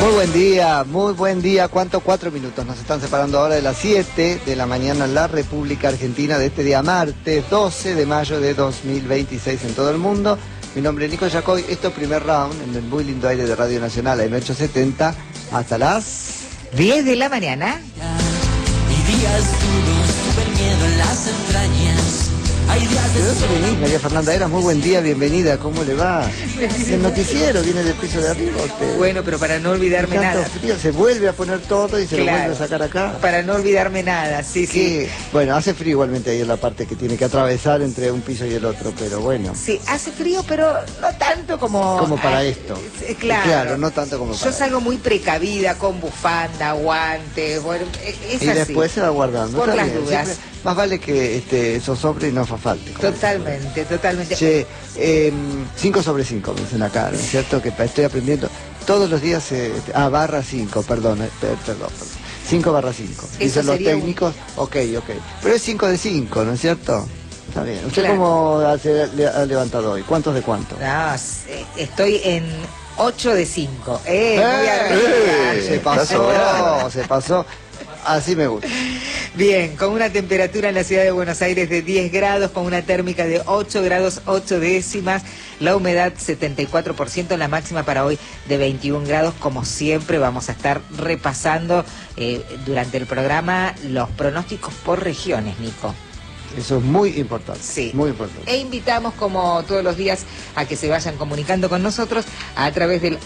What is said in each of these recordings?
Muy buen día. ¿Cuánto? 4 minutos. Nos están separando ahora de las 7 de la mañana en la República Argentina de este día martes 12 de mayo de 2026 en todo el mundo. Mi nombre es Nico Yacoy. Esto es Primer Round en el muy lindo aire de Radio Nacional AM870 hasta las 10 de la mañana. Hay días duros, tuve el miedo en las entrañas. Hay días de María Fernanda Eras, muy buen día, bienvenida, ¿cómo le va? El noticiero viene del piso de arriba usted. Bueno, pero para no olvidarme nada. Frío, se vuelve a poner todo y se Claro, lo vuelve a sacar acá. Para no olvidarme nada, sí. Bueno, hace frío igualmente ahí en la parte que tiene que atravesar entre un piso y el otro, pero bueno. Sí, hace frío, pero no tanto como... Como para esto. Claro, no tanto como para yo salgo muy precavida, con bufanda, guantes, bueno, es y así. Después se va guardando. Por Está las bien, dudas. siempre, más vale que esos sobre y no fa falte. Totalmente. Che, 5 sobre 5 me dicen acá, ¿no es cierto? Que estoy aprendiendo todos los días, barra 5, perdón. 5 barra 5. Dicen los técnicos, ok. Pero es 5 de 5, ¿no es cierto? Está bien. ¿Usted Claro. cómo ha levantado hoy? ¿Cuántos de cuánto? No, estoy en 8 de 5. Muy arriba. Se pasó. Así me gusta. Bien, con una temperatura en la ciudad de Buenos Aires de 10 grados, con una térmica de 8 grados 8 décimas, la humedad 74%, la máxima para hoy de 21 grados. Como siempre vamos a estar repasando durante el programa los pronósticos por regiones, Nico. Eso es muy importante. Sí. Muy importante. E invitamos, como todos los días, a que se vayan comunicando con nosotros a través del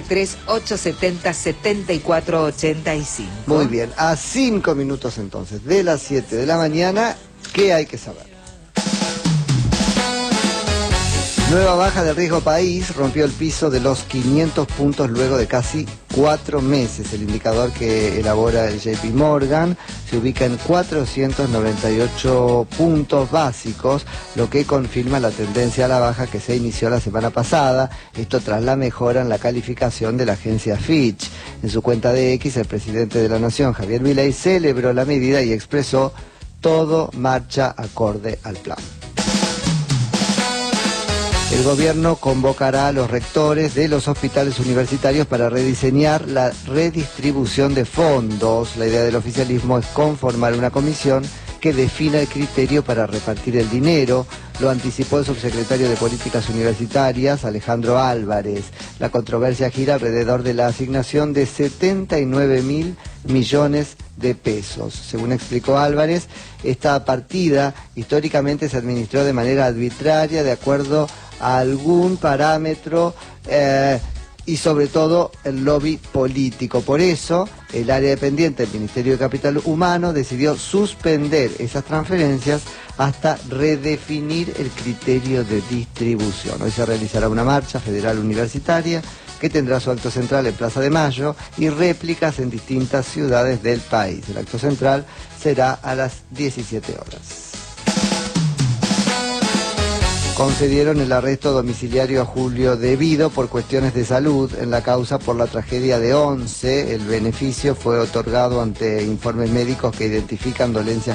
1138707485. Muy bien, a 5 minutos entonces de las 7 de la mañana, ¿qué hay que saber? Nueva baja del riesgo país rompió el piso de los 500 puntos luego de casi 4 meses. El indicador que elabora el JP Morgan se ubica en 498 puntos básicos, lo que confirma la tendencia a la baja que se inició la semana pasada. Esto tras la mejora en la calificación de la agencia Fitch. En su cuenta de X, el presidente de la Nación, Javier Milei, celebró la medida y expresó: todo marcha acorde al plan. El gobierno convocará a los rectores de los hospitales universitarios para rediseñar la redistribución de fondos. La idea del oficialismo es conformar una comisión que defina el criterio para repartir el dinero. Lo anticipó el subsecretario de Políticas Universitarias, Alejandro Álvarez. La controversia gira alrededor de la asignación de 79.000 millones de pesos. Según explicó Álvarez, esta partida históricamente se administró de manera arbitraria, de acuerdo a algún parámetro y sobre todo el lobby político. Por eso, el área dependiente del Ministerio de Capital Humano decidió suspender esas transferencias hasta redefinir el criterio de distribución. Hoy se realizará una marcha federal universitaria que tendrá su acto central en Plaza de Mayo y réplicas en distintas ciudades del país. El acto central será a las 17 horas. Concedieron el arresto domiciliario a Julio Devido por cuestiones de salud en la causa por la tragedia de Once. El beneficio fue otorgado ante informes médicos que identifican dolencias